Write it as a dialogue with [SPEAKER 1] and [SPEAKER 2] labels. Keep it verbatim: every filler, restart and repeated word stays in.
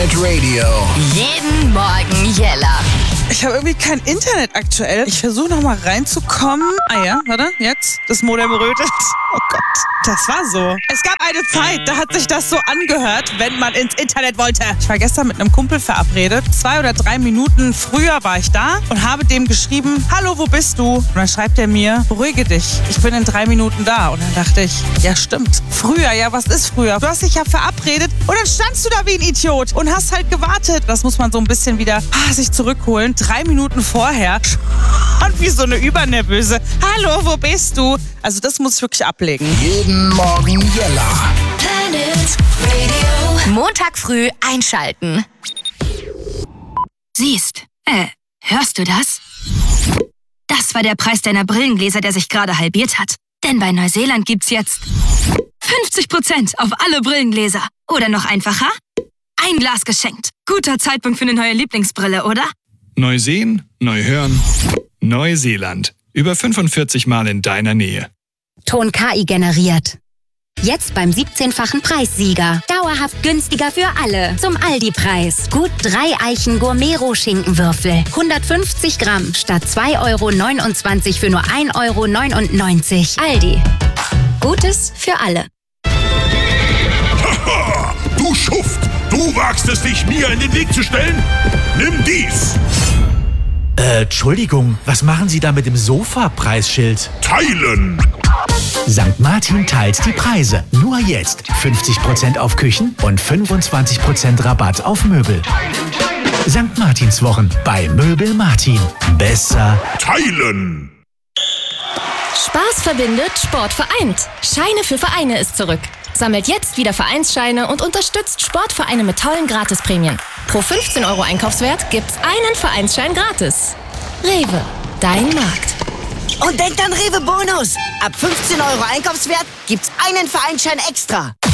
[SPEAKER 1] Planet Radio.
[SPEAKER 2] Jeden Morgen Jella.
[SPEAKER 3] Ich habe irgendwie kein Internet aktuell. Ich versuche nochmal reinzukommen. Ah ja, warte, jetzt. Das Modem rötet. Oh Gott, das war so. Es gab eine Zeit, da hat sich das so angehört, wenn man ins Internet wollte. Ich war gestern mit einem Kumpel verabredet. Zwei oder drei Minuten früher war ich da und habe dem geschrieben, hallo, wo bist du? Und dann schreibt er mir, beruhige dich, ich bin in drei Minuten da. Und dann dachte ich, ja stimmt. Früher, ja, was ist früher? Du hast dich ja verabredet und dann standst du da wie ein Idiot und hast halt gewartet. Das muss man so ein bisschen wieder ah, sich zurückholen. Drei Minuten vorher und wie so eine Übernervöse. Hallo, wo bist du? Also das muss ich wirklich ablegen.
[SPEAKER 1] Jeden Morgen Jella.
[SPEAKER 2] Planet Radio. Montag früh einschalten.
[SPEAKER 4] Siehst, äh, hörst du das? Das war der Preis deiner Brillengläser, der sich gerade halbiert hat. Denn bei Neuseeland gibt's jetzt fünfzig Prozent auf alle Brillengläser. Oder noch einfacher, ein Glas geschenkt. Guter Zeitpunkt für eine neue Lieblingsbrille, oder?
[SPEAKER 5] Neu sehen, neu hören, Neuseeland. Über fünfundvierzig Mal in deiner Nähe.
[SPEAKER 6] Ton K I generiert. Jetzt beim siebzehnfachen Preissieger. Dauerhaft günstiger für alle. Zum Aldi-Preis. Gut drei Eichen Gourmet-Schinkenwürfel. hundertfünfzig Gramm statt zwei Euro neunundzwanzig für nur ein Euro neunundneunzig. Aldi. Gutes für alle.
[SPEAKER 7] Haha, du Schuft! Du wagst es, dich mir in den Weg zu stellen? Nimm dies!
[SPEAKER 8] Äh, Entschuldigung, was machen Sie da mit dem Sofa-Preisschild?
[SPEAKER 7] Teilen!
[SPEAKER 8] Sankt Martin teilt die Preise. Nur jetzt fünfzig Prozent auf Küchen und fünfundzwanzig Prozent Rabatt auf Möbel. Sankt Martins Wochen bei Möbel Martin. Besser
[SPEAKER 7] teilen!
[SPEAKER 9] Spaß verbindet, Sport vereint. Scheine für Vereine ist zurück. Sammelt jetzt wieder Vereinsscheine und unterstützt Sportvereine mit tollen Gratisprämien. Pro fünfzehn Euro Einkaufswert gibt's einen Vereinsschein gratis. Rewe, dein Markt.
[SPEAKER 10] Und denkt an Rewe Bonus. Ab fünfzehn Euro Einkaufswert gibt's einen Vereinsschein extra.